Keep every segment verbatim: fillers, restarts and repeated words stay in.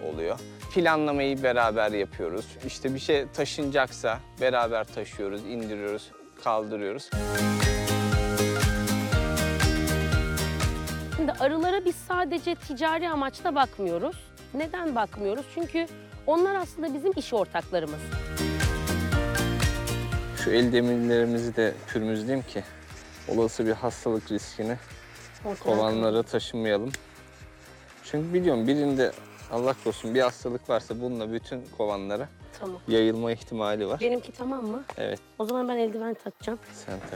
oluyor. Planlamayı beraber yapıyoruz. İşte bir şey taşınacaksa beraber taşıyoruz, indiriyoruz, kaldırıyoruz. Şimdi arılara biz sadece ticari amaçla bakmıyoruz. Neden bakmıyoruz? Çünkü onlar aslında bizim iş ortaklarımız. Şu el demirlerimizi de pürmüzleyeyim ki olası bir hastalık riskini kovanlara taşımayalım. Çünkü biliyorum birinde Allah korusun bir hastalık varsa bununla bütün kovanlara Tamam. yayılma ihtimali var. Benimki tamam mı? Evet. O zaman ben eldiven takacağım. Sen tak.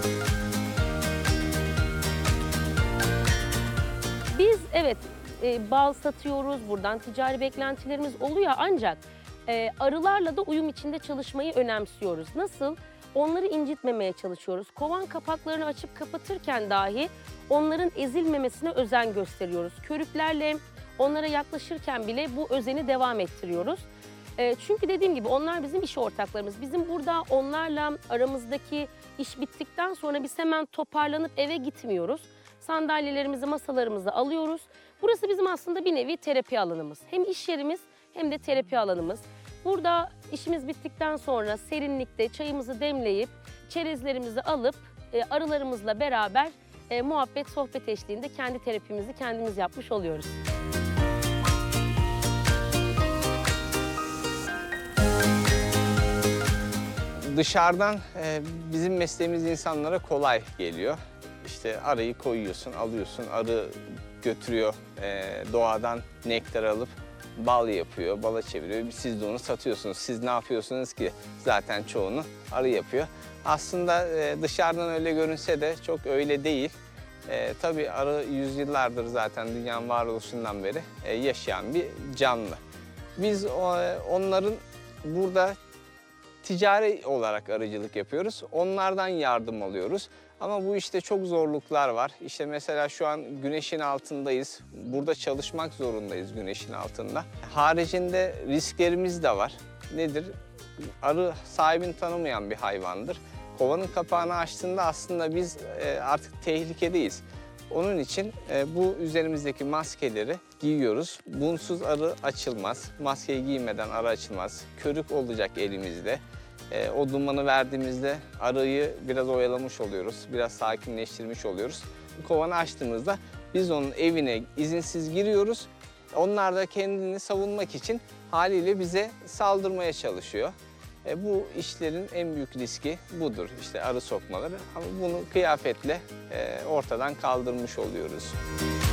Biz evet e, bal satıyoruz, buradan ticari beklentilerimiz oluyor ancak e, arılarla da uyum içinde çalışmayı önemsiyoruz. Nasıl? Onları incitmemeye çalışıyoruz. Kovan kapaklarını açıp kapatırken dahi onların ezilmemesine özen gösteriyoruz. Körüklerle onlara yaklaşırken bile bu özeni devam ettiriyoruz. E, çünkü dediğim gibi onlar bizim iş ortaklarımız. Bizim burada onlarla aramızdaki iş bittikten sonra biz hemen toparlanıp eve gitmiyoruz. Sandalyelerimizi, masalarımızı alıyoruz. Burası bizim aslında bir nevi terapi alanımız. Hem iş yerimiz hem de terapi alanımız. Burada işimiz bittikten sonra serinlikte çayımızı demleyip, çerezlerimizi alıp e, arılarımızla beraber e, muhabbet, sohbet eşliğinde kendi terapimizi kendimiz yapmış oluyoruz. Dışarıdan e, bizim mesleğimiz insanlara kolay geliyor. İşte arıyı koyuyorsun, alıyorsun, arı götürüyor, e, doğadan nektar alıp bal yapıyor, bala çeviriyor. Siz de onu satıyorsunuz. Siz ne yapıyorsunuz ki? Zaten çoğunu arı yapıyor. Aslında e, dışarıdan öyle görünse de çok öyle değil. E, tabii arı yüzyıllardır zaten dünyanın varoluşundan beri e, yaşayan bir canlı. Biz o, onların burada ticari olarak arıcılık yapıyoruz. Onlardan yardım alıyoruz. Ama bu işte çok zorluklar var. İşte mesela şu an güneşin altındayız. Burada çalışmak zorundayız güneşin altında. Haricinde risklerimiz de var. Nedir? Arı sahibini tanımayan bir hayvandır. Kovanın kapağını açtığında aslında biz artık tehlikedeyiz. Onun için bu üzerimizdeki maskeleri giyiyoruz. Bunsuz arı açılmaz. Maskeyi giymeden arı açılmaz. Körük olacak elimizde. E, o dumanı verdiğimizde arıyı biraz oyalamış oluyoruz, biraz sakinleştirmiş oluyoruz. Kovanı açtığımızda biz onun evine izinsiz giriyoruz. Onlar da kendini savunmak için haliyle bize saldırmaya çalışıyor. E, bu işlerin en büyük riski budur, işte arı sokmaları. Ama bunu kıyafetle e, ortadan kaldırmış oluyoruz.